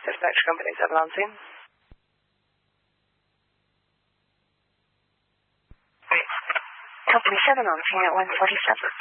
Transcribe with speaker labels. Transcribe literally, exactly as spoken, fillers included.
Speaker 1: Dispatch Company seven on scene.
Speaker 2: Company seven on scene at one forty-seven.